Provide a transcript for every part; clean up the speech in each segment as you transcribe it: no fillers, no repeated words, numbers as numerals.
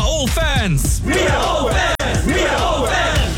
all fans. We are all fans. We are all fans.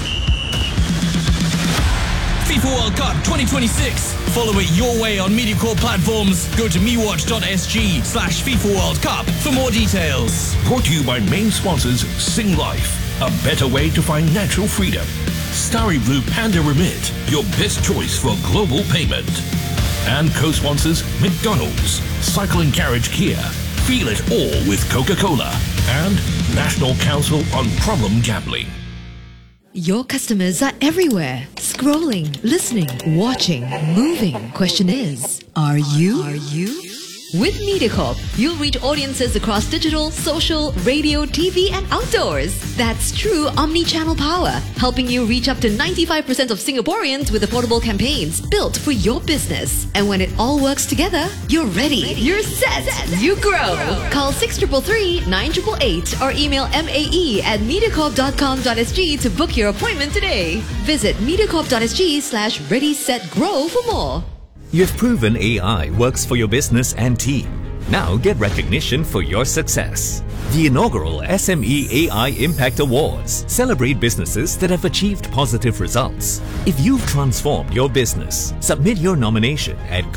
FIFA World Cup 2026. Follow it your way on MediaCorp platforms. Go to mewatch.sg/FIFA World Cup for more details. Brought to you by main sponsors Sing Life, a better way to find natural freedom. Starry Blue Panda Remit, your best choice for global payment. And co-sponsors McDonald's, Cycling Carriage Kia, Feel It All with Coca-Cola, and National Council on Problem Gambling. Your customers are everywhere. Scrolling, listening, watching, moving. Question is, are you? With MediaCorp, you'll reach audiences across digital, social, radio, TV, and outdoors. That's true omni-channel power, helping you reach up to 95% of Singaporeans with affordable campaigns built for your business. And when it all works together, you're ready. You're set. You grow. Call 6333 9888 or email mae@mediacorp.com.sg to book your appointment today. Visit mediacorp.sg/ready-set-grow for more. You've proven AI works for your business and team. Now get recognition for your success. The inaugural SME AI Impact Awards celebrate businesses that have achieved positive results. If you've transformed your business, submit your nomination at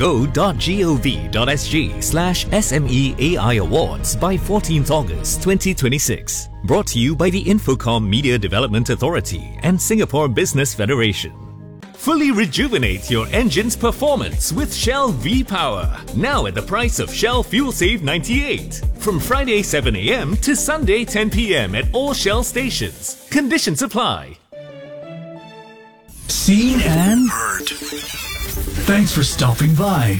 go.gov.sg/SME AI Awards by 14th August 2026. Brought to you by the Infocom Media Development Authority and Singapore Business Federation. Fully rejuvenate your engine's performance with Shell V-Power. Now at the price of Shell Fuel Save 98. From Friday 7 a.m. to Sunday 10 p.m. at all Shell stations. Conditions apply. Seen and heard. Thanks for stopping by.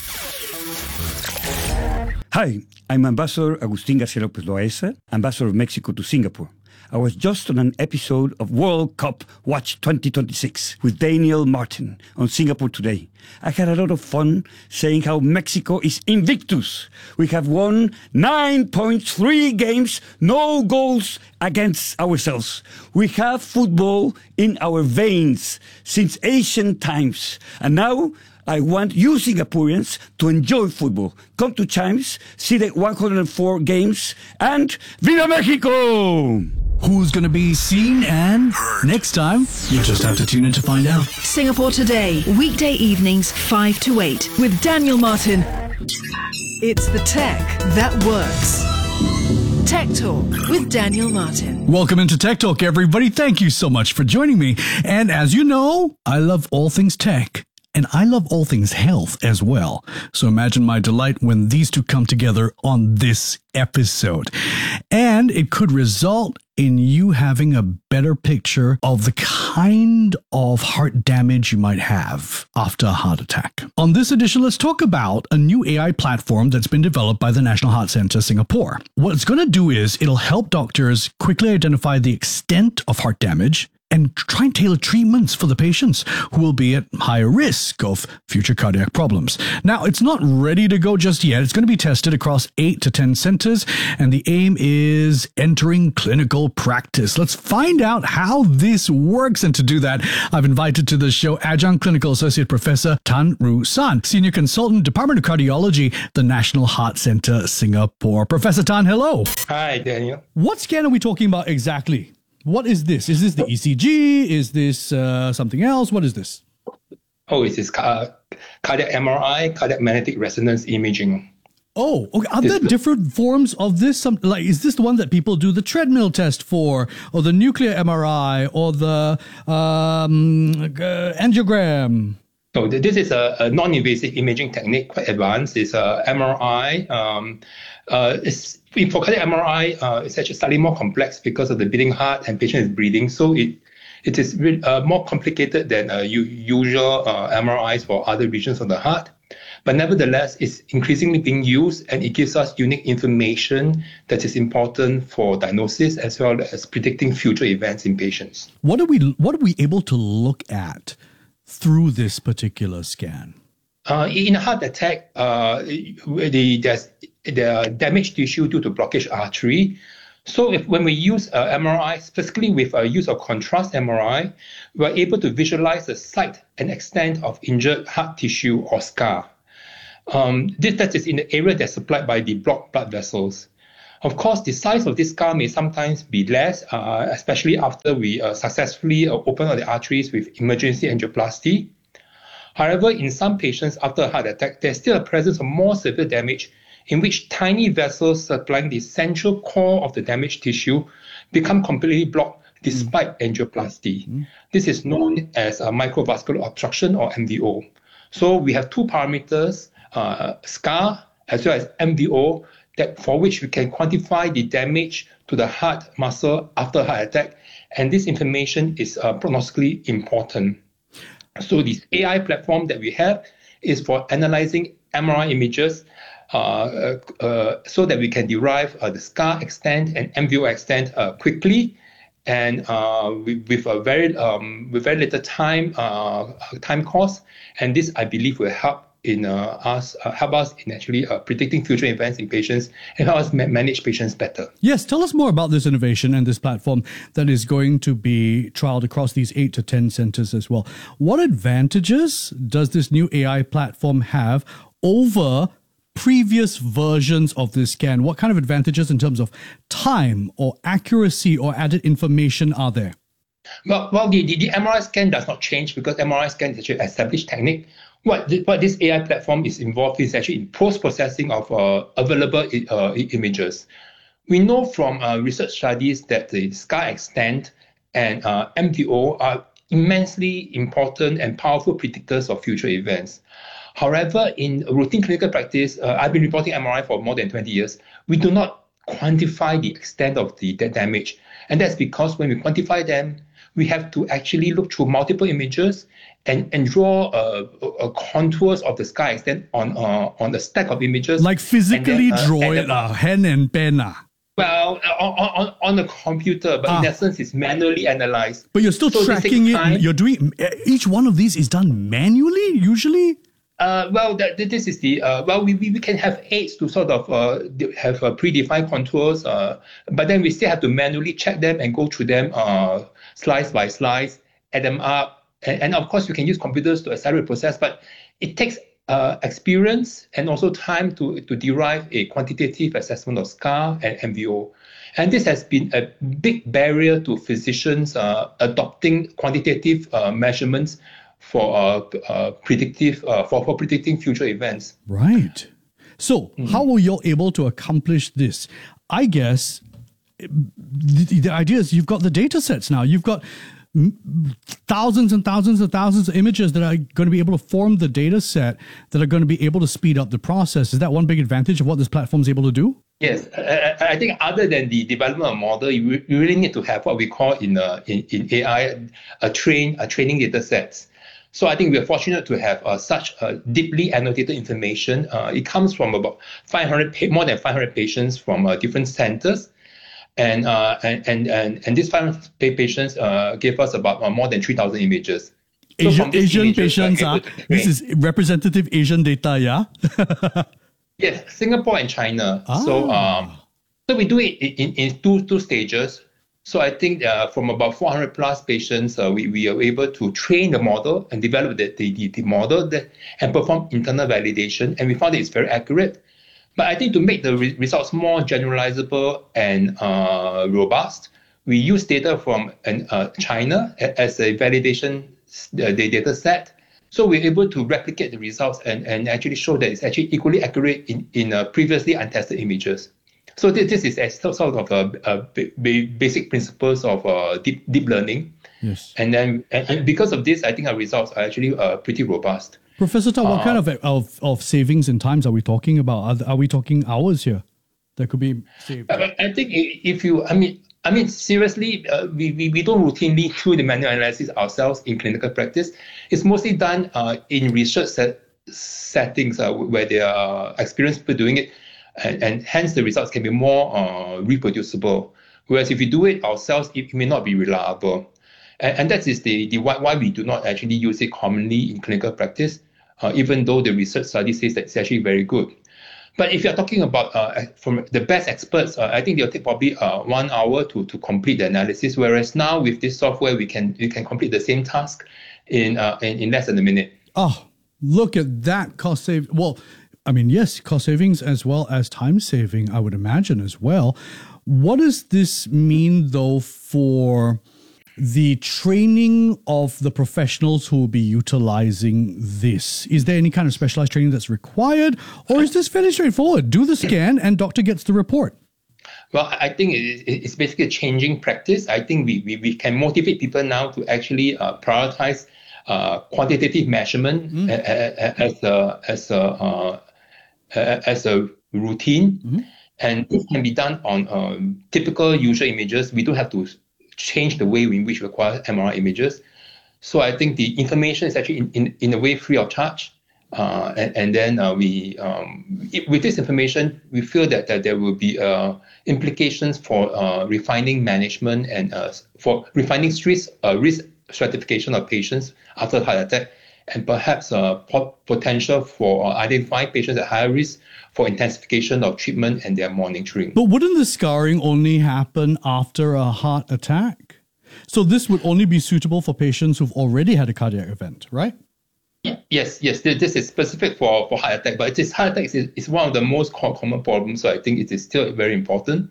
Hi, I'm Ambassador Agustin Garcia Lopez Loaiza, Ambassador of Mexico to Singapore. I was just on an episode of World Cup Watch 2026 with Daniel Martin on Singapore Today. I had a lot of fun saying how Mexico is invictus. We have won 9 points, 3 games, no goals against ourselves. We have football in our veins since ancient times. And now I want you Singaporeans to enjoy football. Come to Chimes, see the 104 games, and Viva Mexico! Who's going to be seen and heard next time? You just have to tune in to find out. Singapore Today, weekday evenings 5 to 8 with Daniel Martin. It's the tech that works. Tech Talk with Daniel Martin. Welcome into Tech Talk, everybody. Thank you so much for joining me. And as you know, I love all things tech. And I love all things health as well. So imagine my delight when these two come together on this episode. And it could result in you having a better picture of the kind of heart damage you might have after a heart attack. On this edition, let's talk about a new AI platform that's been developed by the National Heart Centre Singapore. What it's going to do is it'll help doctors quickly identify the extent of heart damage and try and tailor treatments for the patients who will be at higher risk of future cardiac problems. Now, it's not ready to go just yet. It's going to be tested across 8 to 10 centers, and the aim is entering clinical practice. Let's find out how this works, and to do that, I've invited to the show Adjunct Clinical Associate Professor Tan Ru San, Senior Consultant, Department of Cardiology, the National Heart Centre Singapore. Professor Tan, hello. Hi, Daniel. What scan are we talking about exactly? What is this? Is this the ECG? Is this something else? What is this? Oh, it is cardiac MRI, cardiac magnetic resonance imaging. Oh, okay. Are there different forms of this? Like, is this the one that people do the treadmill test for, or the nuclear MRI, or the angiogram? So this is a non-invasive imaging technique, quite advanced. It's a MRI. For cardiac MRI, it's actually slightly more complex because of the beating heart and patient is breathing. So it is more complicated than usual MRIs for other regions of the heart. But nevertheless, it's increasingly being used, and it gives us unique information that is important for diagnosis as well as predicting future events in patients. What are we able to look at through this particular scan? In a heart attack, there's the damaged tissue due to blockage artery. So when we use MRI, specifically with use of contrast MRI, we're able to visualize the site and extent of injured heart tissue or scar. That is in the area that's supplied by the blocked blood vessels. Of course, the size of this scar may sometimes be less, especially after we successfully open all the arteries with emergency angioplasty. However, in some patients after a heart attack, there's still a presence of more severe damage in which tiny vessels supplying the central core of the damaged tissue become completely blocked despite angioplasty. This is known as microvascular obstruction, or MVO. So we have two parameters, scar as well as MVO, that for which we can quantify the damage to the heart muscle after a heart attack. And this information is prognostically important. So this AI platform that we have is for analyzing MRI images so that we can derive the scar extent and MVO extent quickly and with very little time cost. And this, I believe, will help us in actually predicting future events in patients and help us manage patients better. Yes, tell us more about this innovation and this platform that is going to be trialed across these 8 to 10 centers as well. What advantages does this new AI platform have over previous versions of this scan? What kind of advantages in terms of time or accuracy or added information are there? Well, the MRI scan does not change because MRI scan is actually an established technique. What this AI platform is involved is actually in post-processing of available images. We know from research studies that the scar extent and MVO are immensely important and powerful predictors of future events. However, in routine clinical practice, I've been reporting MRI for more than 20 years. We do not quantify the extent of the damage. And that's because when we quantify them, we have to actually look through multiple images and draw contours of the scar extent on the stack of images. Like physically draw it, hand and pen. Well, on the computer, but in essence, it's manually analyzed. But you're still tracking it. You're doing each one of these is done manually, usually. This is the we can have aids to sort of have predefined contours, but then we still have to manually check them and go through them slice by slice, add them up, and of course we can use computers to accelerate the process, but it takes experience and also time to derive a quantitative assessment of scar and MVO. And this has been a big barrier to physicians adopting quantitative measurements for predicting future events. Right. So how were you able to accomplish this? I guess the idea is you've got the data sets now. You've got thousands and thousands and thousands of images that are going to be able to form the data set that are going to be able to speed up the process. Is that one big advantage of what this platform is able to do? Yes, I think other than the development of model, you really need to have what we call in AI a training data sets. So I think we are fortunate to have such deeply annotated information. It comes from about more than 500 patients from different centers. And these 500 patients gave us about more than 3,000 images. Asian patients, this is representative Asian data, yeah? Yes, Singapore and China. So we do it in two stages. So I think from about 400 plus patients, we are able to train the model and develop the model and perform internal validation. And we found that it's very accurate. But I think to make the results more generalizable and robust, we use data from China as a validation data set. So we're able to replicate the results and actually show that it's actually equally accurate in previously untested images. So this is sort of basic principles of deep learning. Yes. And because of this, I think our results are actually pretty robust. Professor Tao, what kind of savings in times are we talking about? Are we talking hours here that could be saved? I think seriously, we don't routinely do the manual analysis ourselves in clinical practice. It's mostly done in research settings where there are experienced people doing it, and hence the results can be more reproducible. Whereas if we do it ourselves, it may not be reliable. And that is the why we do not actually use it commonly in clinical practice, even though the research study says that it's actually very good. But if you're talking about from the best experts, I think they'll take probably 1 hour to complete the analysis. Whereas now with this software, we can complete the same task in less than a minute. Oh, look at that cost save. Well, I mean, yes, cost savings as well as time saving, I would imagine as well. What does this mean, though, for the training of the professionals who will be utilizing this? Is there any kind of specialized training that's required, or is this fairly straightforward? Do the scan and doctor gets the report. Well, I think it's basically a changing practice. I think we can motivate people now to actually prioritize quantitative measurement as a routine, and this can be done on typical usual images. We don't have to change the way in which we acquire MRI images. So I think the information is actually in a way free of charge. And then with this information, we feel that there will be implications for refining management and for refining risk stratification of patients after heart attack, and perhaps potential for identifying patients at higher risk for intensification of treatment and their monitoring. But wouldn't the scarring only happen after a heart attack? So this would only be suitable for patients who've already had a cardiac event, right? Yes. This is specific for heart attack, but heart attack is one of the most common problems, so I think it is still very important.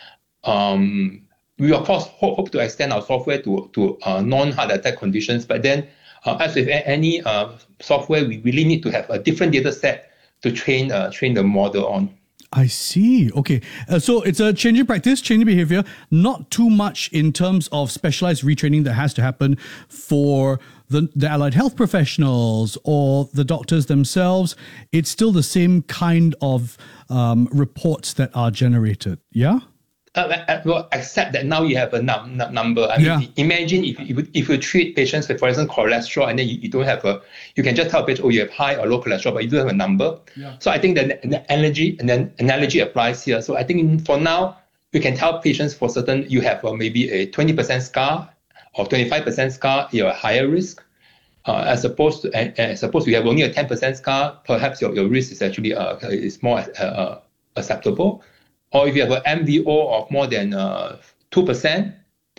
We, of course, hope to extend our software to non-heart attack conditions, but then as with any software, we really need to have a different data set to train the model on. I see. Okay. So it's a change in practice, change in behavior, not too much in terms of specialized retraining that has to happen for the allied health professionals or the doctors themselves. It's still the same kind of reports that are generated. Yeah? Well, except that now you have a number. I mean, imagine if you treat patients with, for example, cholesterol, and then you don't have you can just tell a patient, you have high or low cholesterol, but you don't have a number. Yeah. So I think the analogy applies here. So I think for now, we can tell patients for certain, you have maybe a 20% scar or 25% scar, you're at higher risk. As opposed to you have only a 10% scar, perhaps your risk is actually is more acceptable. Or if you have an MVO of more than 2%,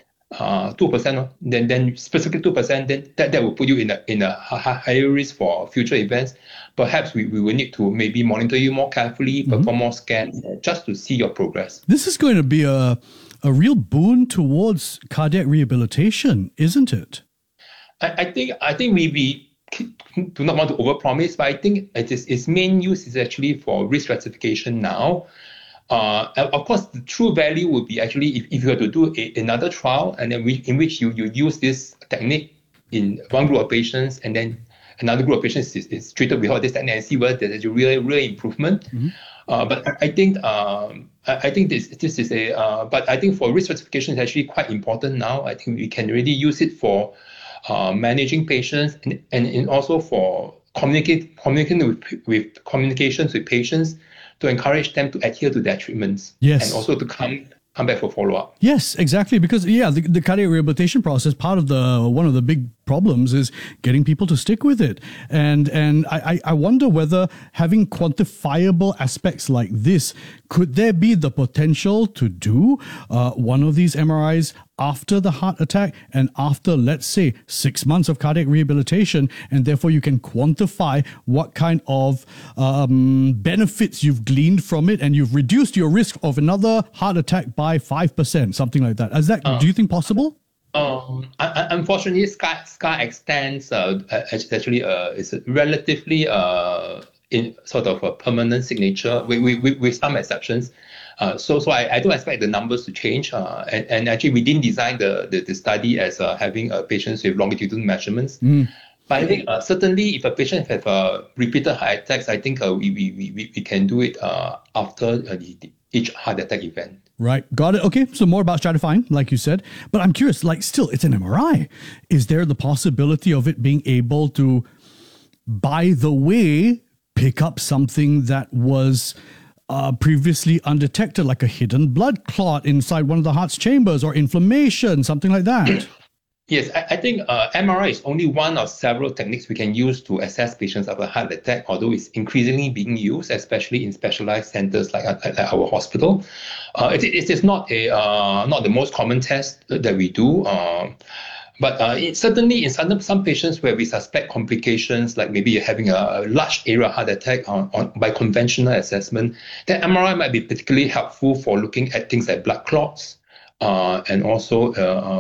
then specifically 2%, then that will put you in a higher risk for future events. Perhaps we will need to maybe monitor you more carefully, perform more scans, just to see your progress. This is going to be a real boon towards cardiac rehabilitation, isn't it? I think we do not want to overpromise, but I think its main use is actually for risk stratification now. Of course, the true value would be actually if you were to do another trial, and then in which you use this technique in one group of patients, and then another group of patients is treated without this technique, and see whether there's a real improvement. But I think this is but I think for risk stratification is actually quite important now. I think we can really use it for managing patients and also for communications with patients, to encourage them to adhere to their treatments. Yes. And also to come back for follow-up. Yes, exactly. Because, the cardiac rehabilitation process, part of one of the big problems is getting people to stick with it. And I wonder whether having quantifiable aspects like this, could there be the potential to do one of these MRIs after the heart attack and after, let's say, 6 months of cardiac rehabilitation, and therefore you can quantify what kind of benefits you've gleaned from it, and you've reduced your risk of another heart attack by 5%, something like that. Is that, do you think, possible? Unfortunately, scar extends actually is relatively in sort of a permanent signature with some exceptions. So I don't expect the numbers to change. And actually, we didn't design the study as having patients with longitudinal measurements. But I think certainly if a patient have repeated heart attacks, I think we can do it after each heart attack event. Right. Got it. Okay. So more about stratifying, like you said. But I'm curious, still, it's an MRI. Is there the possibility of it being able to, by the way, pick up something that was previously undetected, like a hidden blood clot inside one of the heart's chambers, or inflammation, something like that? Yes, I think MRI is only one of several techniques we can use to assess patients after a heart attack, although it's increasingly being used, especially in specialized centers like our hospital. It is not the most common test that we do, But certainly in some patients where we suspect complications, like maybe you're having a large area heart attack by conventional assessment, then MRI might be particularly helpful for looking at things like blood clots, and also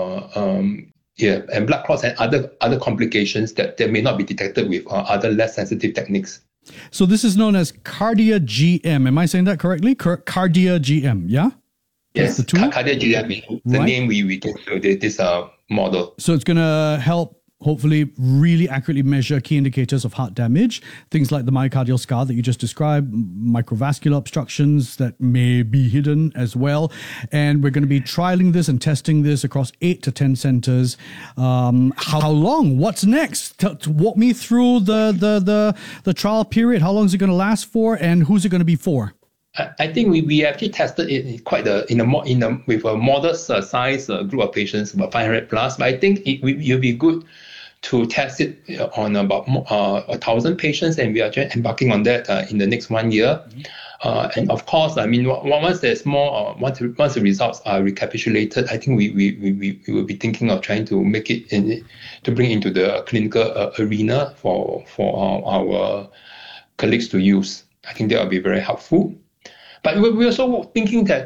and blood clots and other complications that may not be detected with other less sensitive techniques. So this is known as Cardia-GM. Am I saying that correctly? Cardia-GM, yeah? Yes, the tool? Cardia-GM, the name we give to this model. So it's going to help hopefully really accurately measure key indicators of heart damage, things like the myocardial scar that you just described, microvascular obstructions that may be hidden as well. And we're going to be trialing this and testing this across 8 to 10 centers. How long? What's next? Walk me through the trial period. How long is it going to last for, and who's it going to be for? I think we actually tested it with a modest size group of patients, about 500 plus. But I think it'll be good to test it on about 1,000 patients, and we are just embarking on that in the next 1 year. And of course, I mean, once there's more, once the results are recapitulated, I think we will be thinking of trying to make it to bring into the clinical arena for our colleagues to use. I think that will be very helpful. But we're also thinking that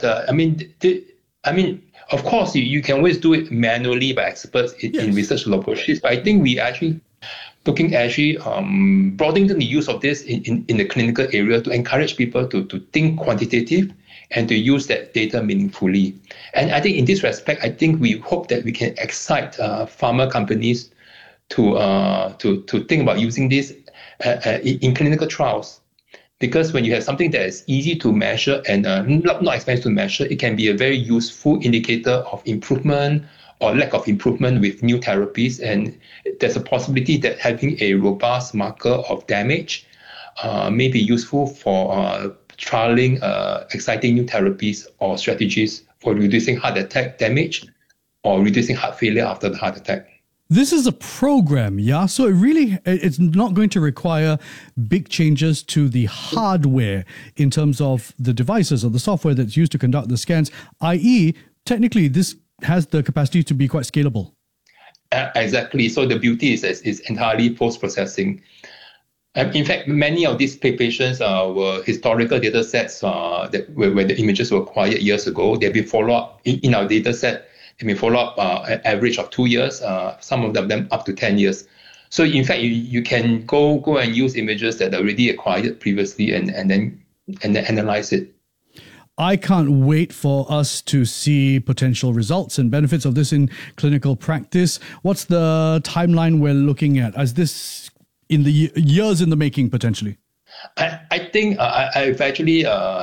of course, you can always do it manually by experts in research laboratories. But I think we actually looking at broadening the use of this in the clinical area to encourage people to think quantitative and to use that data meaningfully. And I think in this respect, I think we hope that we can excite pharma companies to think about using this in clinical trials. Because when you have something that is easy to measure and not expensive to measure, it can be a very useful indicator of improvement or lack of improvement with new therapies. And there's a possibility that having a robust marker of damage may be useful for trialing exciting new therapies or strategies for reducing heart attack damage or reducing heart failure after the heart attack. This is a program, yeah? So it's not going to require big changes to the hardware in terms of the devices or the software that's used to conduct the scans, i.e., technically, this has the capacity to be quite scalable. Exactly. So the beauty is entirely post-processing. In fact, many of these patients were historical data sets where the images were acquired years ago. They've been followed up in our data set. They may follow up an average of 2 years, some of them up to 10 years. So in fact, you can go and use images that are already acquired previously and then analyze it. I can't wait for us to see potential results and benefits of this in clinical practice. What's the timeline we're looking at? Is this in the years in the making potentially? I think I've actually...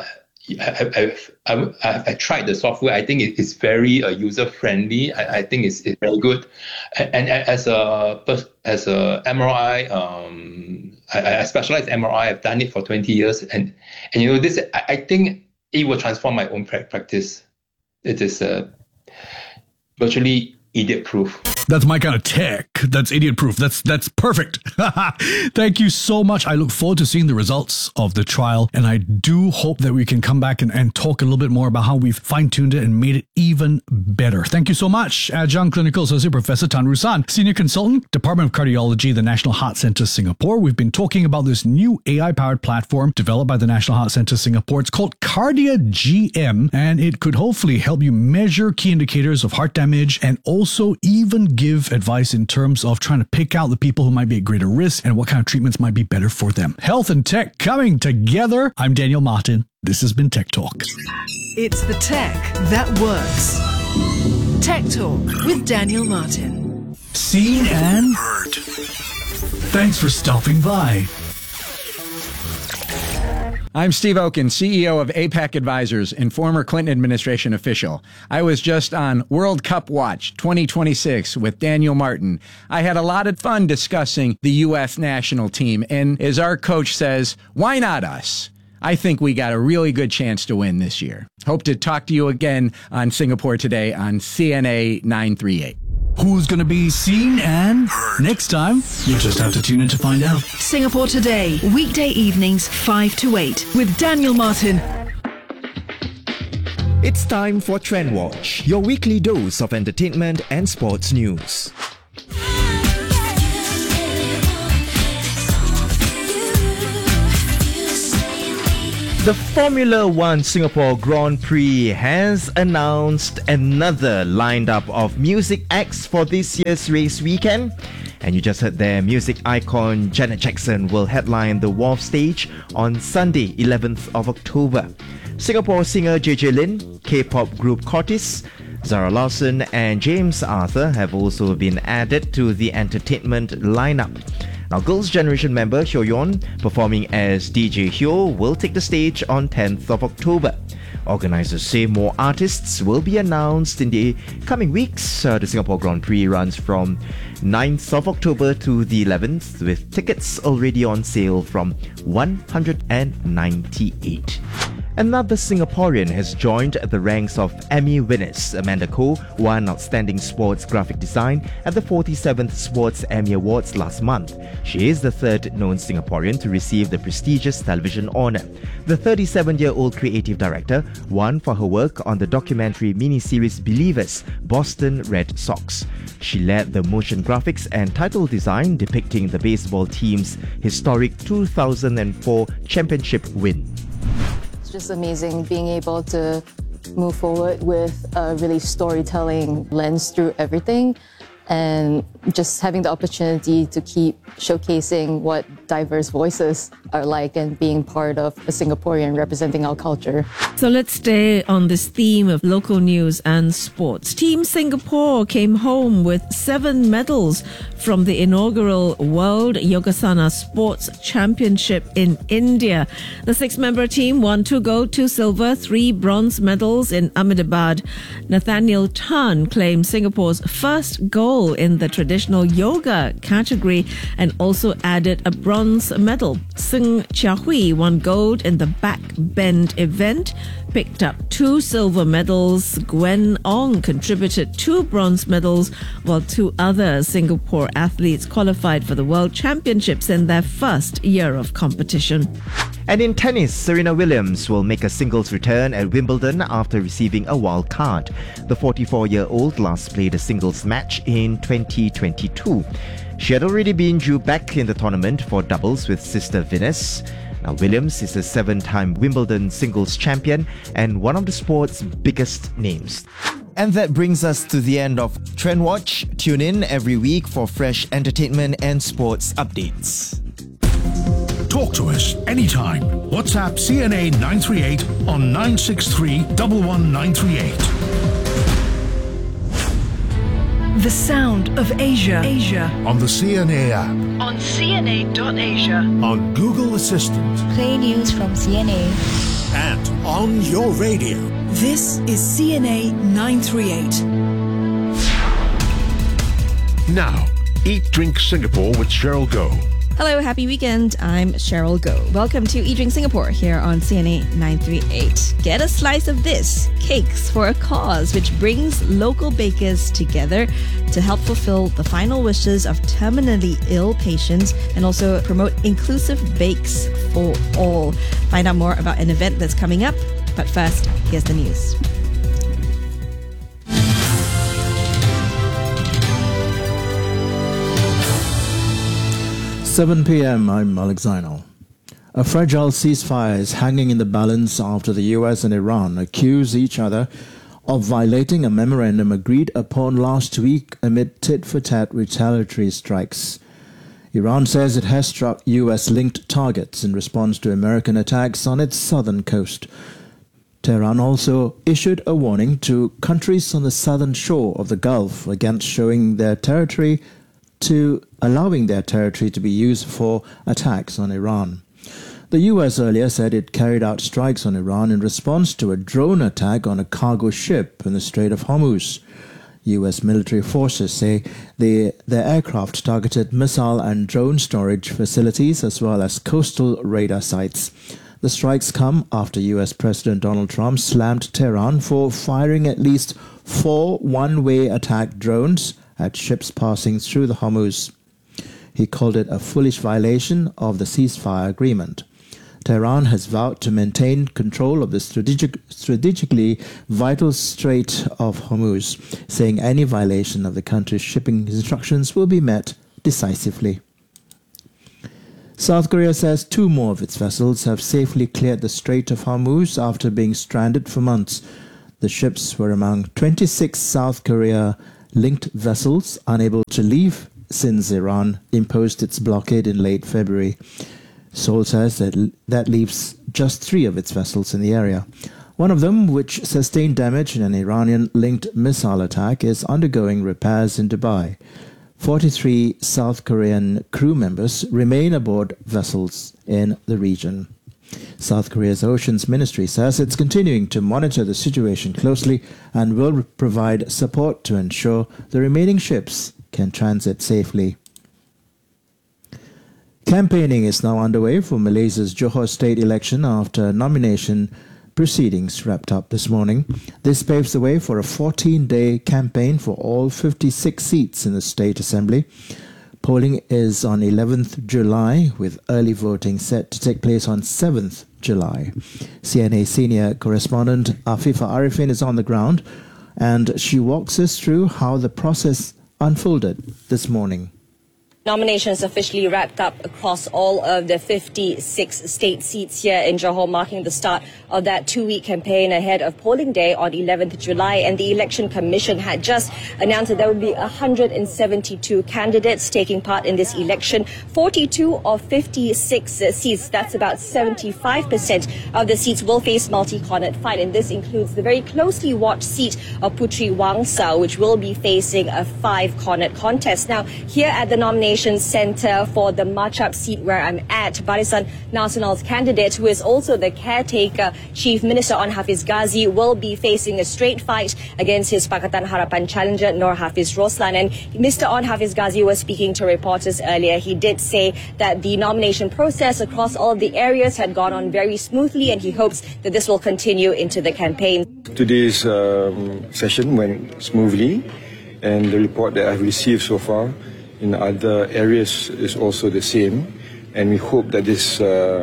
I've tried the software. I think it's very user-friendly. I think it's very good. And as a MRI, I specialize in MRI. I've done it for 20 years, and this. I think it will transform my own practice. It is virtually idiot-proof. That's my kind of tech. That's idiot-proof. That's perfect. Thank you so much. I look forward to seeing the results of the trial, and I do hope that we can come back and talk a little bit more about how we've fine-tuned it and made it even better. Thank you so much, Adjunct Clinical Associate Professor Tan Ru San, Senior Consultant, Department of Cardiology, the National Heart Centre Singapore. We've been talking about this new AI-powered platform developed by the National Heart Centre Singapore. It's called Cardia-GM, and it could hopefully help you measure key indicators of heart damage and also even give advice in terms of trying to pick out the people who might be at greater risk and what kind of treatments might be better for them. Health and tech coming together. I'm Daniel Martin. This has been Tech Talk. It's the tech that works. Tech Talk with Daniel Martin. Seen and heard. Thanks for stopping by. I'm Steve Oken, CEO of APAC Advisors and former Clinton administration official. I was just on World Cup Watch 2026 with Daniel Martin. I had a lot of fun discussing the U.S. national team, and as our coach says, why not us? I think we got a really good chance to win this year. Hope to talk to you again on Singapore Today on CNA 938. Who's going to be seen and heard next time? You just have to tune in to find out. Singapore Today, weekday evenings 5 to 8 with Daniel Martin. It's time for Trend Watch, your weekly dose of entertainment and sports news. The Formula One Singapore Grand Prix has announced another lineup of music acts for this year's race weekend. And you just heard there, music icon Janet Jackson will headline the Wharf stage on Sunday, 11th of October. Singapore singer JJ Lin, K-pop group Cortis, Zara Larsson and James Arthur have also been added to the entertainment lineup. Now, Girls' Generation member Hyo Yeon, performing as DJ Hyo, will take the stage on 10th of October. Organisers say more artists will be announced in the coming weeks. The Singapore Grand Prix runs from 9th of October to the 11th, with tickets already on sale from 198. Another Singaporean has joined the ranks of Emmy winners. Amanda Koh won Outstanding Sports Graphic Design at the 47th Sports Emmy Awards last month. She is the third known Singaporean to receive the prestigious television honour. The 37-year-old creative director won for her work on the documentary miniseries Believers, Boston Red Sox. She led the motion graphics and title design depicting the baseball team's historic 2004 championship win. Just amazing being able to move forward with a really storytelling lens through everything, and just having the opportunity to keep showcasing what diverse voices are like and being part of a Singaporean representing our culture. So let's stay on this theme of local news and sports. Team Singapore came home with 7 medals from the inaugural World Yogasana Sports Championship in India. The 6-member team won 2 gold, 2 silver, 3 bronze medals in Ahmedabad. Nathaniel Tan claimed Singapore's first gold in the traditional yoga category and also added a bronze medal. Sung Chia Hui won gold in the back bend event, picked up 2 silver medals. Gwen Ong contributed 2 bronze medals, while 2 other Singapore athletes qualified for the World Championships in their first year of competition. And in tennis, Serena Williams will make a singles return at Wimbledon after receiving a wild card. The 44-year-old last played a singles match in 2022. She had already been due back in the tournament for doubles with sister Venus. Now, Williams is a 7-time Wimbledon singles champion and one of the sport's biggest names. And that brings us to the end of Trend Watch. Tune in every week for fresh entertainment and sports updates. Talk to us anytime. WhatsApp CNA 938 on 963 11938. The sound of Asia. On the CNA app. On CNA.Asia. On Google Assistant. Play news from CNA. And on your radio. This is CNA 938. Now, Eat Drink Singapore with Cheryl Goh. Hello, happy weekend. I'm Cheryl Goh. Welcome to Eat Drink Singapore here on CNA 938. Get a slice of this, Cakes for a Cause, which brings local bakers together to help fulfill the final wishes of terminally ill patients and also promote inclusive bakes for all. Find out more about an event that's coming up. But first, here's the news. 7 p.m. I'm Alex Zainal. A fragile ceasefire is hanging in the balance after the US and Iran accuse each other of violating a memorandum agreed upon last week amid tit-for-tat retaliatory strikes. Iran says it has struck US-linked targets in response to American attacks on its southern coast. Tehran also issued a warning to countries on the southern shore of the Gulf against allowing their territory to be used for attacks on Iran. The US earlier said it carried out strikes on Iran in response to a drone attack on a cargo ship in the Strait of Hormuz. US military forces say their aircraft targeted missile and drone storage facilities as well as coastal radar sites. The strikes come after US President Donald Trump slammed Tehran for firing at least 4 one-way attack drones at ships passing through the Hormuz. He called it a foolish violation of the ceasefire agreement. Tehran has vowed to maintain control of the strategically vital Strait of Hormuz, saying any violation of the country's shipping instructions will be met decisively. South Korea says 2 more of its vessels have safely cleared the Strait of Hormuz after being stranded for months. The ships were among 26 South Korea-linked vessels unable to leave since Iran imposed its blockade in late February. Seoul says that leaves just 3 of its vessels in the area. One of them, which sustained damage in an Iranian-linked missile attack, is undergoing repairs in Dubai. 43 South Korean crew members remain aboard vessels in the region. South Korea's Oceans Ministry says it's continuing to monitor the situation closely and will provide support to ensure the remaining ships can transit safely. Campaigning is now underway for Malaysia's Johor state election after nomination proceedings wrapped up this morning. This paves the way for a 14-day campaign for all 56 seats in the State Assembly. Polling is on 11th July, with early voting set to take place on 7th July. CNA senior correspondent Afifa Arifin is on the ground, and she walks us through how the process unfolded this morning. Nominations officially wrapped up across all of the 56 state seats here in Johor, marking the start of that 2-week campaign ahead of polling day on 11th July. And the Election Commission had just announced that there will be 172 candidates taking part in this election. 42 of 56 seats, that's about 75% of the seats, will face multi-cornered fight. And this includes the very closely watched seat of Puteri Wangsau, which will be facing a 5-cornered contest. Now, here at the nomination Centre for the Machap seat where I'm at, Barisan Nasional's candidate, who is also the caretaker Chief Minister Onn Hafiz Ghazi, will be facing a straight fight against his Pakatan Harapan challenger Nur Hafiz Roslan. And Mr. Onn Hafiz Ghazi was speaking to reporters earlier. He did say that the nomination process across all of the areas had gone on very smoothly, and he hopes that this will continue into the campaign. Today's session went smoothly, and the report that I've received so far in other areas is also the same, and we hope that this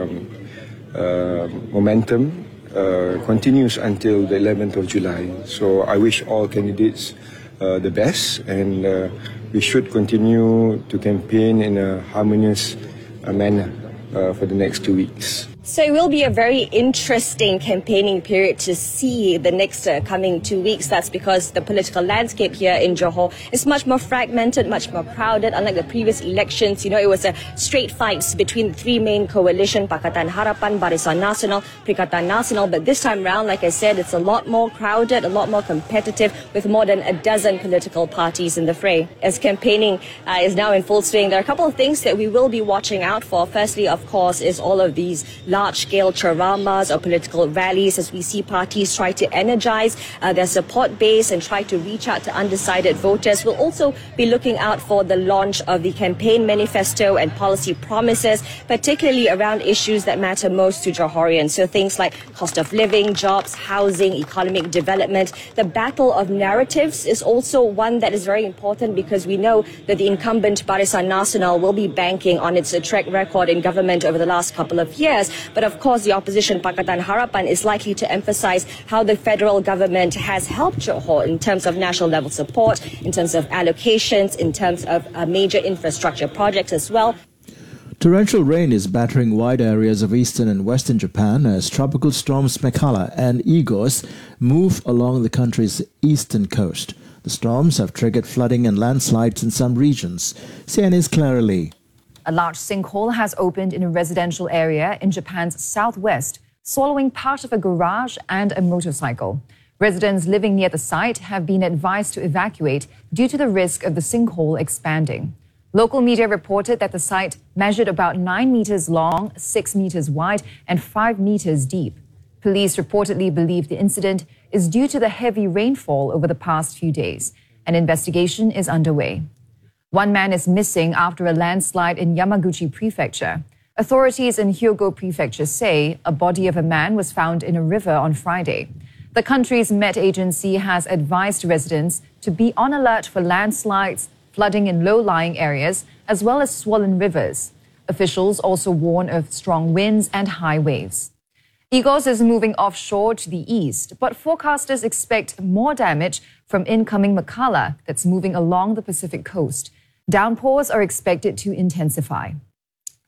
momentum continues until the 11th of July. So I wish all candidates the best, and we should continue to campaign in a harmonious manner for the next 2 weeks. So it will be a very interesting campaigning period to see the next coming 2 weeks. That's because the political landscape here in Johor is much more fragmented, much more crowded. Unlike the previous elections, it was a straight fights between the 3 main coalition, Pakatan Harapan, Barisan Nasional, Perikatan Nasional. But this time round, like I said, it's a lot more crowded, a lot more competitive, with more than a dozen political parties in the fray. As campaigning is now in full swing, there are a couple of things that we will be watching out for. Firstly, of course, is all of these large-scale charamas or political rallies, as we see parties try to energize their support base and try to reach out to undecided voters. We'll also be looking out for the launch of the campaign manifesto and policy promises, particularly around issues that matter most to Johorians. So things like cost of living, jobs, housing, economic development. The battle of narratives is also one that is very important, because we know that the incumbent Barisan Nasional will be banking on its track record in government over the last couple of years. But of course, the opposition Pakatan Harapan is likely to emphasize how the federal government has helped Johor in terms of national level support, in terms of allocations, in terms of major infrastructure projects as well. Torrential rain is battering wide areas of eastern and western Japan as tropical storms Mekala and Igos move along the country's eastern coast. The storms have triggered flooding and landslides in some regions. CNA's Clara Lee. A large sinkhole has opened in a residential area in Japan's southwest, swallowing part of a garage and a motorcycle. Residents living near the site have been advised to evacuate due to the risk of the sinkhole expanding. Local media reported that the site measured about 9 meters long, 6 meters wide, and 5 meters deep. Police reportedly believe the incident is due to the heavy rainfall over the past few days. An investigation is underway. One man is missing after a landslide in Yamaguchi Prefecture. Authorities in Hyogo Prefecture say a body of a man was found in a river on Friday. The country's Met Agency has advised residents to be on alert for landslides, flooding in low-lying areas, as well as swollen rivers. Officials also warn of strong winds and high waves. Igos is moving offshore to the east, but forecasters expect more damage from incoming Mekala that's moving along the Pacific coast. Downpours are expected to intensify.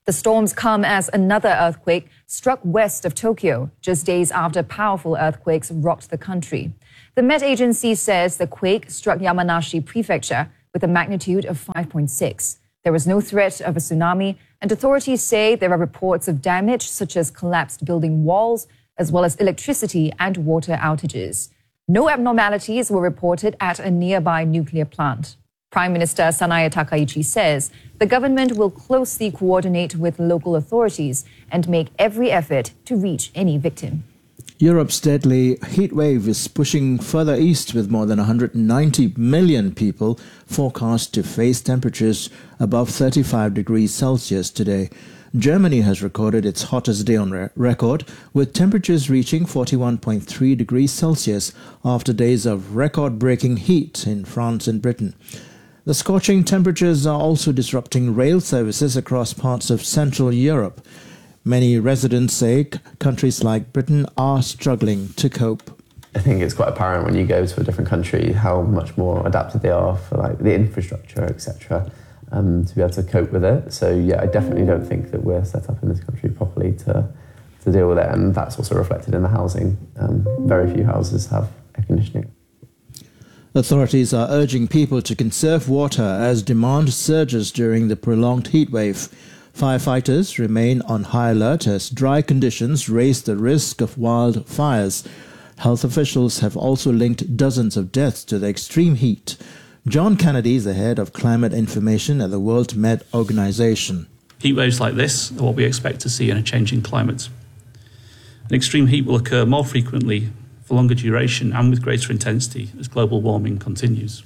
The storms come as another earthquake struck west of Tokyo, just days after powerful earthquakes rocked the country. The Met Agency says the quake struck Yamanashi Prefecture with a magnitude of 5.6. There was no threat of a tsunami, and authorities say there are reports of damage such as collapsed building walls, as well as electricity and water outages. No abnormalities were reported at a nearby nuclear plant. Prime Minister Sanaya Takaichi says the government will closely coordinate with local authorities and make every effort to reach any victim. Europe's deadly heat wave is pushing further east, with more than 190 million people forecast to face temperatures above 35 degrees Celsius today. Germany has recorded its hottest day on record, with temperatures reaching 41.3 degrees Celsius after days of record-breaking heat in France and Britain. The scorching temperatures are also disrupting rail services across parts of Central Europe. Many residents say countries like Britain are struggling to cope. I think it's quite apparent when you go to a different country how much more adapted they are for like the infrastructure, etc., to be able to cope with it. So yeah, I definitely don't think that we're set up in this country properly to deal with it, and that's also reflected in the housing. Very few houses have air conditioning. Authorities are urging people to conserve water as demand surges during the prolonged heat wave. Firefighters remain on high alert as dry conditions raise the risk of wildfires. Health officials have also linked dozens of deaths to the extreme heat. John Kennedy is the head of climate information at the World Met Organization. Heat waves like this are what we expect to see in a changing climate. An extreme heat will occur more frequently, for longer duration and with greater intensity as global warming continues.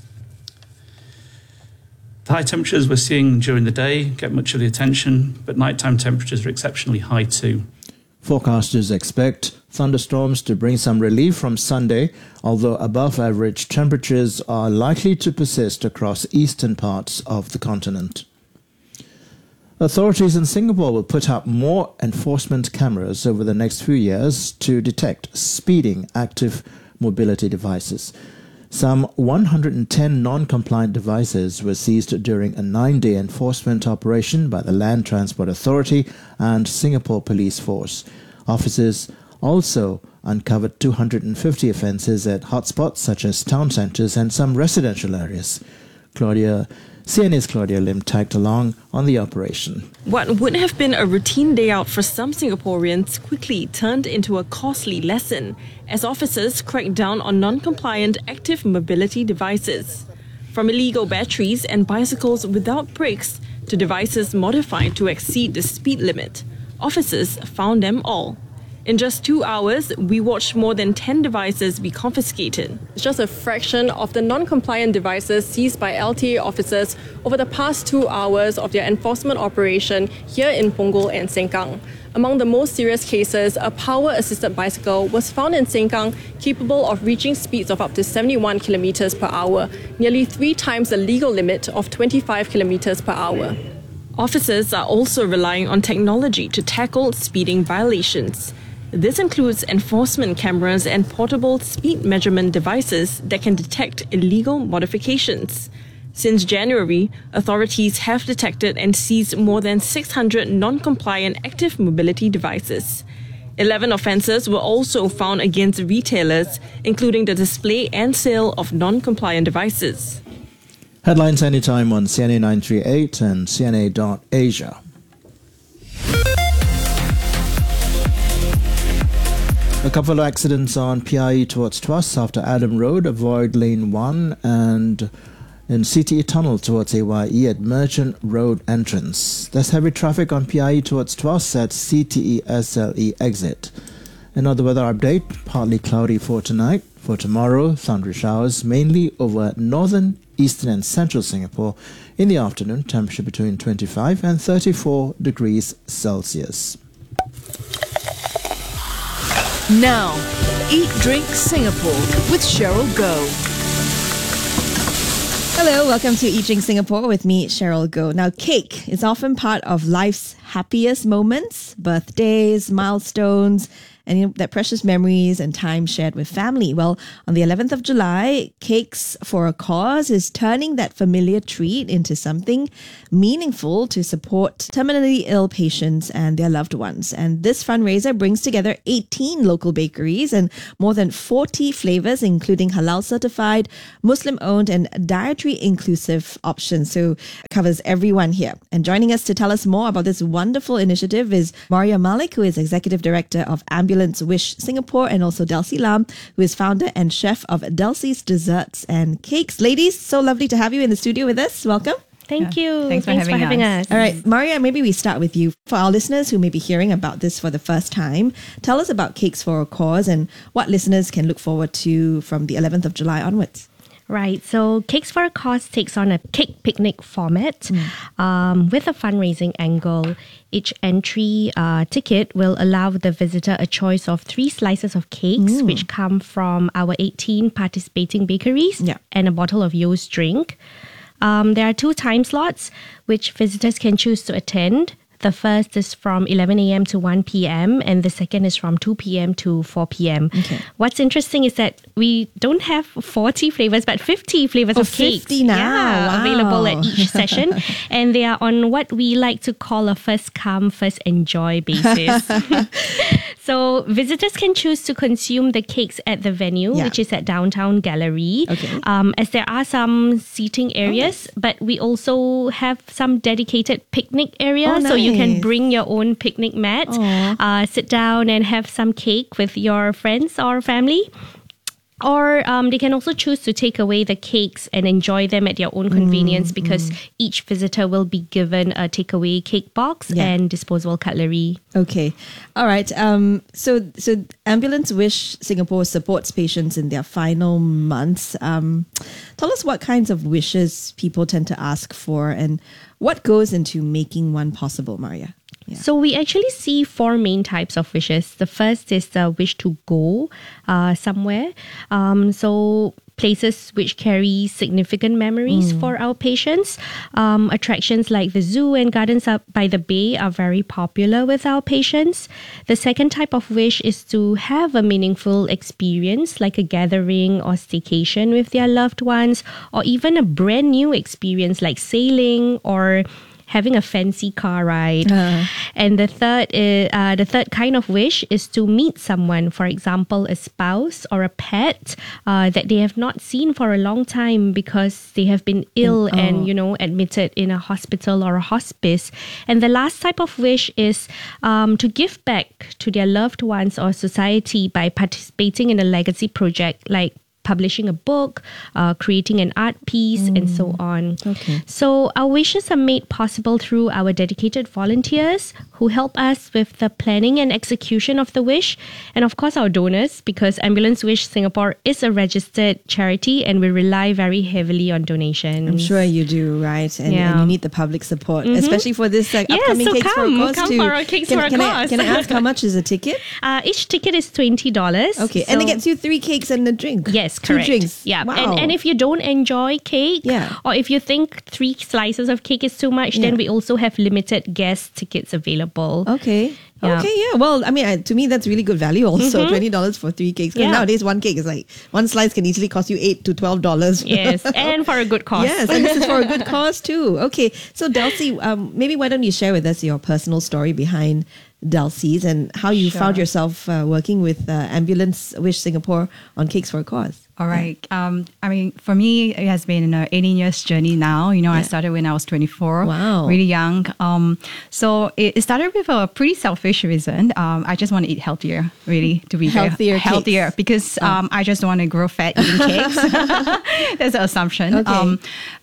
The high temperatures we're seeing during the day get much of the attention, but nighttime temperatures are exceptionally high too. Forecasters expect thunderstorms to bring some relief from Sunday, although above-average temperatures are likely to persist across eastern parts of the continent. Authorities in Singapore will put up more enforcement cameras over the next few years to detect speeding active mobility devices. Some 110 non-compliant devices were seized during a 9-day enforcement operation by the Land Transport Authority and Singapore Police Force. Officers also uncovered 250 offences at hotspots such as town centres and some residential areas. CNA's Claudia Lim tagged along on the operation. What would have been a routine day out for some Singaporeans quickly turned into a costly lesson as officers cracked down on non-compliant active mobility devices. From illegal batteries and bicycles without brakes to devices modified to exceed the speed limit, officers found them all. In just 2 hours, we watched more than 10 devices be confiscated. It's just a fraction of the non-compliant devices seized by LTA officers over the past 2 hours of their enforcement operation here in Punggol and Sengkang. Among the most serious cases, a power-assisted bicycle was found in Sengkang capable of reaching speeds of up to 71 kilometers per hour, nearly 3 times the legal limit of 25 kilometers per hour. Officers are also relying on technology to tackle speeding violations. This includes enforcement cameras and portable speed measurement devices that can detect illegal modifications. Since January, authorities have detected and seized more than 600 non-compliant active mobility devices. 11 offences were also found against retailers, including the display and sale of non-compliant devices. Headlines anytime on CNA 938 and CNA.Asia. A couple of accidents on PIE towards Tuas after Adam Road, avoid lane 1, and in CTE Tunnel towards AYE at Merchant Road entrance. There's heavy traffic on PIE towards Tuas at CTE SLE exit. Another weather update, partly cloudy for tonight. For tomorrow, thundery showers mainly over northern, eastern and central Singapore. In the afternoon, temperature between 25 and 34 degrees Celsius. Now, Eat Drink Singapore with Cheryl Goh. Hello, welcome to Eat Drink Singapore with me, Cheryl Goh. Now, cake is often part of life's happiest moments, birthdays, milestones, and that precious memories and time shared with family. Well, on the 11th of July, Cakes for a Cause is turning that familiar treat into something meaningful to support terminally ill patients and their loved ones. And this fundraiser brings together 18 local bakeries and more than 40 flavors, including halal certified, Muslim owned, and dietary inclusive options. So it covers everyone here. And joining us to tell us more about this wonderful initiative is Maria Malik, who is Executive Director of Ambulance Wish Singapore, and also Delcy Lam, who is founder and chef of Delcy's Desserts and Cakes. Ladies, so lovely to have you in the studio with us. Welcome. Thank you. Thanks for having us. All right, Maria, maybe we start with you. For our listeners who may be hearing about this for the first time, tell us about Cakes for a Cause and what listeners can look forward to from the 11th of July onwards. Right. So Cakes for a Cause takes on a cake picnic format with a fundraising angle. Each entry ticket will allow the visitor a choice of 3 slices of cakes, which come from our 18 participating bakeries, and a bottle of Yo's drink. There are 2 time slots which visitors can choose to attend. The first is from 11 a.m. to 1 p.m. and the second is from 2 p.m. to 4 p.m. Okay. What's interesting is that we don't have 40 flavors, but 50 flavors of cakes. 50 now. Wow. Available at each session. And they are on what we like to call a first come, first enjoy basis. So visitors can choose to consume the cakes at the venue, which is at Downtown Gallery. Okay. As there are some seating areas, but we also have some dedicated picnic areas. Oh, so you can nice. bring your own picnic mat, sit down and have some cake with your friends or family. Or they can also choose to take away the cakes and enjoy them at their own convenience because each visitor will be given a takeaway cake box and disposable cutlery. Okay. All right. So Ambulance Wish Singapore supports patients in their final months. Tell us what kinds of wishes people tend to ask for and what goes into making one possible, Maria. Yeah. So we actually see 4 main types of wishes. The first is the wish to go somewhere. So places which carry significant memories for our patients. Attractions like the zoo and gardens up by the bay are very popular with our patients. The second type of wish is to have a meaningful experience like a gathering or staycation with their loved ones, or even a brand new experience like sailing or having a fancy car ride. And the third kind of wish is to meet someone, for example, a spouse or a pet that they have not seen for a long time because they have been ill and, admitted in a hospital or a hospice. And the last type of wish is to give back to their loved ones or society by participating in a legacy project like publishing a book, creating an art piece, and so on. Okay. So our wishes are made possible through our dedicated volunteers who help us with the planning and execution of the wish, and of course our donors, because Ambulance Wish Singapore is a registered charity and we rely very heavily on donations. I'm sure you do, right? And you need the public support, especially for this upcoming so Cakes for a Cause come too. for our Cakes for a Cause. Can I ask how much is a ticket? Each ticket is $20. Okay, and it gets you 3 cakes and a drink. Yes, 2 correct. drinks. Yeah, Wow. and if you don't enjoy cake, or if you think 3 slices of cake is too much, then we also have limited guest tickets available. Okay. Yeah. Okay, yeah. Well, I mean, to me, that's really good value also. $20 for 3 cakes. Because nowadays, 1 cake is like, 1 slice can easily cost you $8 to $12. Yes, and for a good cause. Yes, and this is for a good cause too. Okay, so Delcy, maybe why don't you share with us your personal story behind Delcy's and how you found yourself working with Ambulance Wish Singapore on Cakes for a Cause? All right. I mean, for me, it has been an 18 years journey now. I started when I was 24. Wow. Really young. So it started with a pretty selfish reason. I just want to eat healthier, really, to be Healthier healthier, because I just don't want to grow fat eating cakes. That's the assumption. Okay.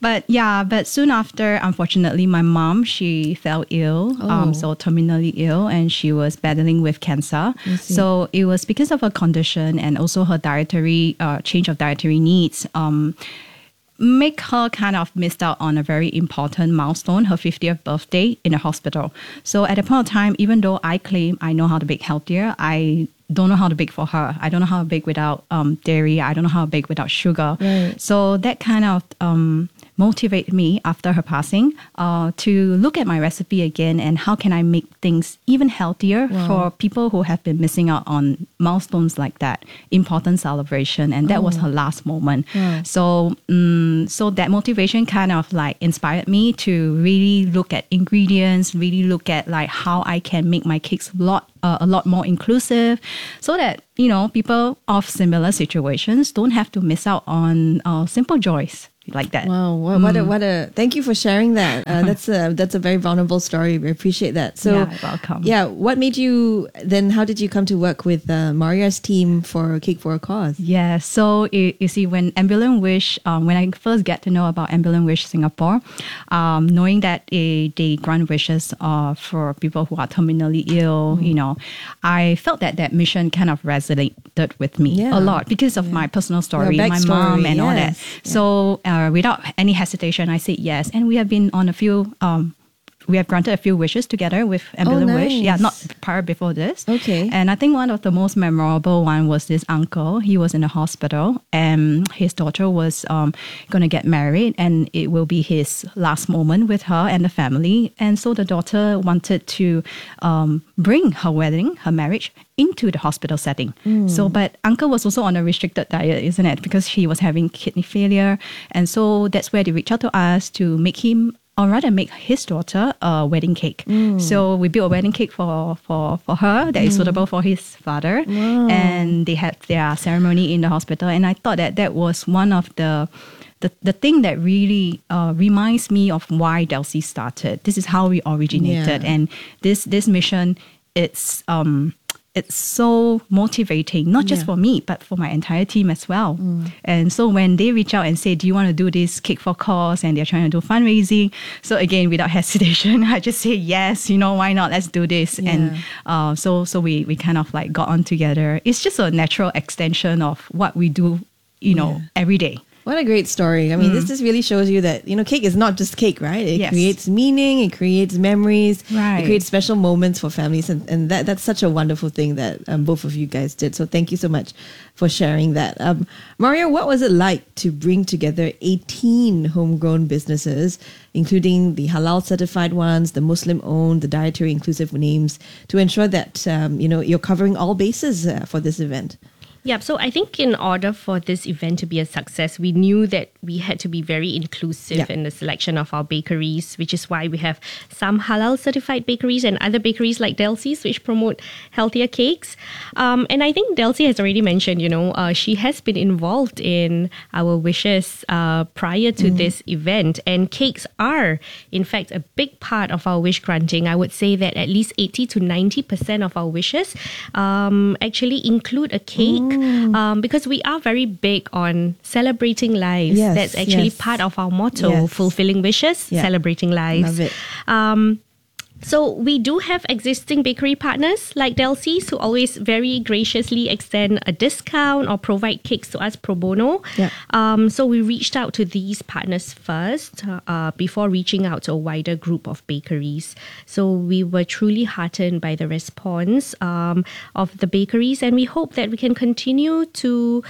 But soon after, unfortunately, my mom, she fell ill, so terminally ill, and she was battling with cancer. So it was because of her condition and also her dietary change of dietary needs, make her kind of missed out on a very important milestone, her 50th birthday in a hospital. So at that point of time, even though I claim I know how to bake healthier, I don't know how to bake for her. I don't know how to bake without dairy. I don't know how to bake without sugar. Right. So that kind of motivate me after her passing to look at my recipe again and how can I make things even healthier for people who have been missing out on milestones like that, important celebration. And that was her last moment. So that motivation kind of like inspired me to really look at ingredients, really look at like how I can make my cakes a lot more inclusive, so that people of similar situations don't have to miss out on simple joys like that. Wow, what a thank you for sharing that. That's a very vulnerable story. We appreciate that. So yeah, welcome. Yeah, what made you then? How did you come to work with Maria's team for Cake for a Cause? Yeah, so you see, when Ambulant Wish, when I first get to know about Ambulant Wish Singapore, knowing that they grant wishes for people who are terminally ill, I felt that mission kind of resonated with me a lot because of my personal story, my mom and all that. So without any hesitation, I said yes. And we have been on we have granted a few wishes together with Ambulant Wish. Yeah, not prior before this. Okay. And I think one of the most memorable one was this uncle. He was in the hospital and his daughter was going to get married and it will be his last moment with her and the family. And so the daughter wanted to bring her marriage into the hospital setting. So, but uncle was also on a restricted diet, isn't it? Because he was having kidney failure. And so that's where they reached out to us to make his daughter a wedding cake. So we built a wedding cake for her that is suitable for his father. Wow. And they had their ceremony in the hospital. And I thought that was one of the thing that really reminds me of why Delsey started. This is how we originated. And this mission, it's so motivating, not just for me, but for my entire team as well. And so when they reach out and say, do you want to do this Cake for Cause? And they're trying to do fundraising. So again, without hesitation, I just say, yes, why not? Let's do this. And so we kind of like got on together. It's just a natural extension of what we do, every day. What a great story. I mean, this just really shows you that, cake is not just cake, right? It creates meaning, it creates memories, it creates special moments for families. And that's such a wonderful thing that both of you guys did. So thank you so much for sharing that. Mario, what was it like to bring together 18 homegrown businesses, including the halal certified ones, the Muslim owned, the dietary inclusive names, to ensure that, you're covering all bases for this event? Yeah, so I think in order for this event to be a success, we knew that we had to be very inclusive in the selection of our bakeries, which is why we have some halal certified bakeries and other bakeries like Delsey's, which promote healthier cakes. And I think Delsey has already mentioned, she has been involved in our wishes prior to this event. And cakes are, in fact, a big part of our wish granting. I would say that at least 80 to 90% of our wishes actually include a cake. Because we are very big on celebrating lives. That's actually part of our motto, fulfilling wishes, celebrating lives. Love it. So we do have existing bakery partners like Delsey's who always very graciously extend a discount or provide cakes to us pro bono. So we reached out to these partners first before reaching out to a wider group of bakeries. So we were truly heartened by the response of the bakeries, and we hope that we can continue to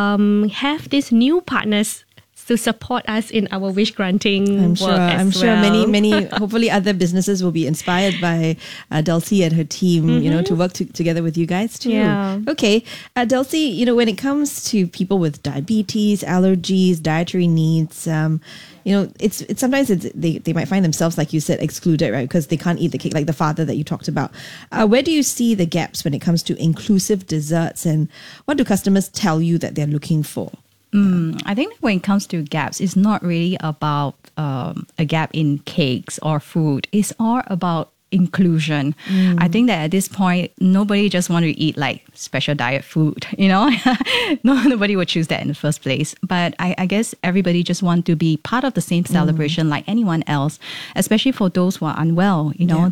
have these new partners to support us in our wish granting work I'm as sure well. many hopefully other businesses will be inspired by Delsey and her team, to work together with you guys too. Okay, Delsey, when it comes to people with diabetes, allergies, dietary needs, it's sometimes they might find themselves, like you said, excluded, right? Because they can't eat the cake, like the father that you talked about. Where do you see the gaps when it comes to inclusive desserts, and what do customers tell you that they're looking for? I think when it comes to gaps, it's not really about a gap in cakes or food. It's all about inclusion. I think that at this point, nobody just want to eat like special diet food, nobody would choose that in the first place. But I guess everybody just want to be part of the same celebration like anyone else, especially for those who are unwell.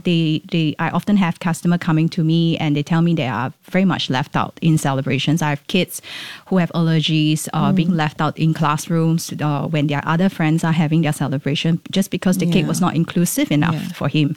I often have customer coming to me and they tell me they are very much left out in celebrations. I have kids who have allergies, being left out in classrooms when their other friends are having their celebration just because the cake was not inclusive enough for him.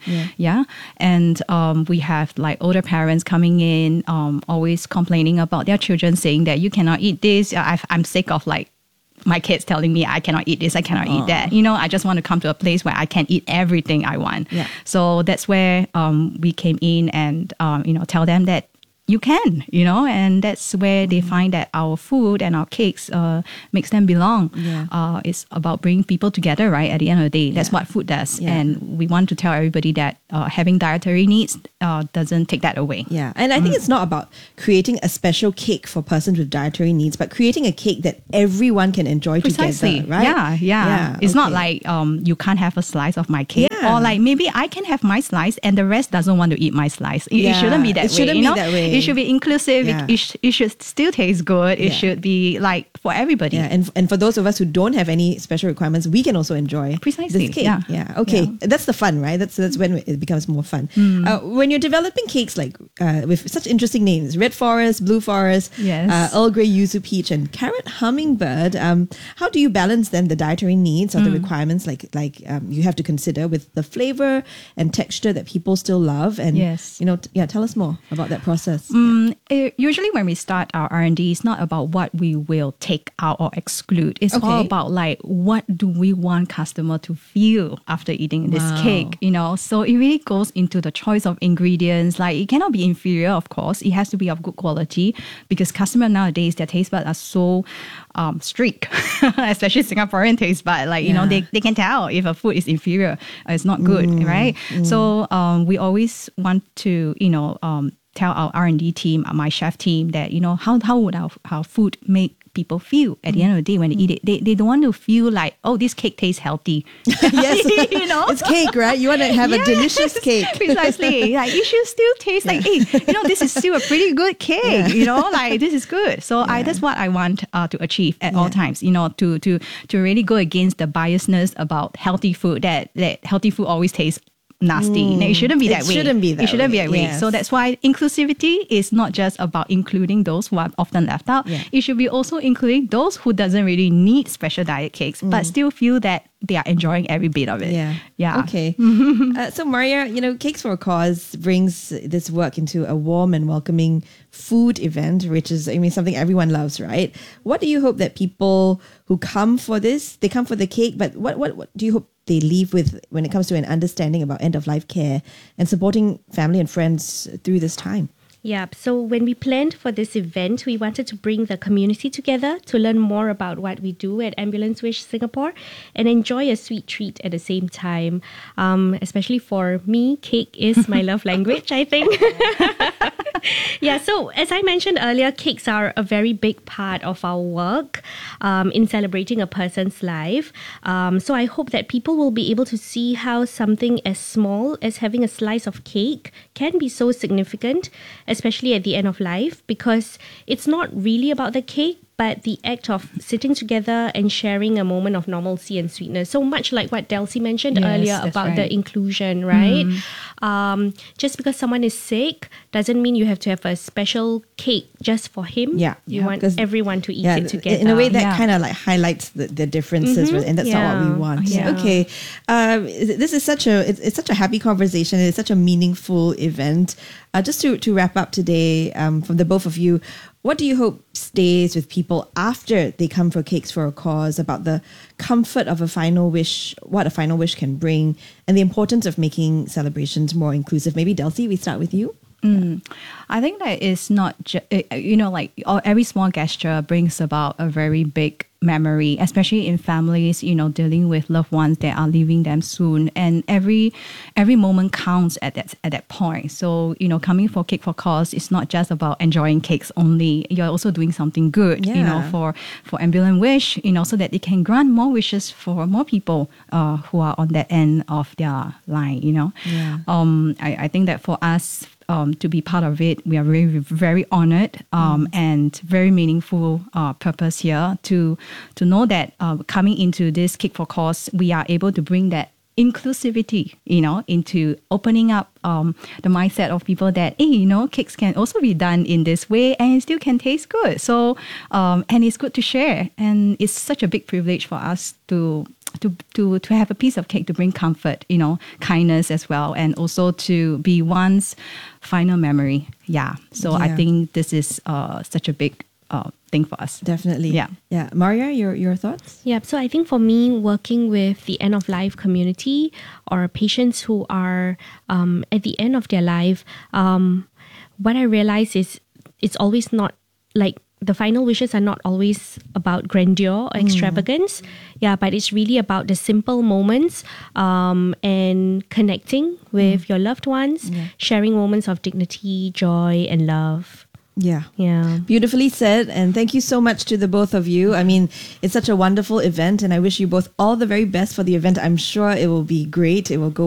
And we have like older parents coming in, always complaining about their children, saying that you cannot eat this. I'm sick of like my kids telling me I cannot eat this, I cannot eat that. You know, I just want to come to a place where I can eat everything I want. Yeah. So that's where we came in and, tell them that you can, and that's where they find that our food and our cakes makes them belong. Yeah. It's about bringing people together, right? At the end of the day, that's what food does. Yeah. And we want to tell everybody that having dietary needs doesn't take that away. Yeah, and I think it's not about creating a special cake for persons with dietary needs, but creating a cake that everyone can enjoy Precisely. together, right? Yeah. It's not like you can't have a slice of my cake, or like maybe I can have my slice and the rest doesn't want to eat my slice. It shouldn't be that way. It shouldn't be that way. It should be inclusive. Yeah. It should still taste good. It should be like for everybody. Yeah, and for those of us who don't have any special requirements, we can also enjoy Precisely. this cake. Yeah. Okay. That's the fun, right? That's when it becomes more fun. When you're developing cakes like with such interesting names, Red Forest, Blue Forest, Yes. Earl Grey Yuzu Peach, and Carrot Hummingbird, how do you balance then the dietary needs or the requirements like you have to consider with the flavor and texture that people still love? And Yes. tell us more about that process. Usually when we start our R&D, it's not about what we will take out or exclude. It's all about like, what do we want customer to feel after eating this cake, So it really goes into the choice of ingredients. Like, it cannot be inferior, of course. It has to be of good quality because customers nowadays, their taste buds are so strict, especially Singaporean taste bud. Like, they can tell if a food is inferior, it's not good, right? So we always want to, tell our R&D team, my chef team, that how would our food make people feel at the end of the day when they eat it? They don't want to feel like, oh, this cake tastes healthy. Yes, it's cake, right? You want to have a delicious cake. Precisely. Like, it should still taste like, hey, this is still a pretty good cake. Like, this is good. So that's what I want to achieve at all times. To really go against the biasness about healthy food, that healthy food always tastes nasty. No, it shouldn't be that way. It shouldn't be that way. Yes. So that's why inclusivity is not just about including those who are often left out. Yeah. It should be also including those who doesn't really need special diet cakes, but still feel that they are enjoying every bit of it. Yeah. Okay. So Maria, Cakes for a Cause brings this work into a warm and welcoming food event, which is, something everyone loves, right? What do you hope that people who come for this, they come for the cake, but what do you hope they leave with when it comes to an understanding about end-of-life care and supporting family and friends through this time? Yeah, so when we planned for this event, we wanted to bring the community together to learn more about what we do at Ambulance Wish Singapore and enjoy a sweet treat at the same time. Especially for me, cake is my love language, I think. Yeah, so as I mentioned earlier, cakes are a very big part of our work in celebrating a person's life. So I hope that people will be able to see how something as small as having a slice of cake can be so significant, especially at the end of life, because it's not really about the cake, but the act of sitting together and sharing a moment of normalcy and sweetness. So much like what Delcy mentioned earlier about the inclusion, right? Just because someone is sick doesn't mean you have to have a special cake just for him. You want everyone to eat it together. In a way that kind of like highlights the differences, and that's not what we want. Okay. This is such a happy conversation. It's such a meaningful event. Just to wrap up today, from the both of you, what do you hope stays with people after they come for Cakes for a Cause about the comfort of a final wish, what a final wish can bring, and the importance of making celebrations more inclusive? Maybe Delcy, we start with you. I think that it's not just, every small gesture brings about a very big memory, especially in families, dealing with loved ones that are leaving them soon. And every moment counts at that point. So, coming for Cake for Cause is not just about enjoying cakes only. You're also doing something good, for Ambulance Wish, so that they can grant more wishes for more people who are on that end of their line, I think that for us, to be part of it, we are very, very honored and very meaningful purpose here to know that coming into this Cake for Cause, we are able to bring that inclusivity, into opening up the mindset of people that, hey, cakes can also be done in this way and it still can taste good. So, and it's good to share. And it's such a big privilege for us to have a piece of cake to bring comfort, kindness as well, and also to be one's final memory. So I think this is such a big thing for us. Definitely. Yeah. Yeah. Maria, your thoughts? Yeah, so I think for me, working with the end of life community or patients who are at the end of their life, what I realize is it's always not like the final wishes are not always about grandeur or extravagance. Yeah, but it's really about the simple moments and connecting with your loved ones, sharing moments of dignity, joy, and love. Yeah. Yeah. Beautifully said. And thank you so much to the both of you. I mean, it's such a wonderful event, and I wish you both all the very best for the event. I'm sure it will be great. It will go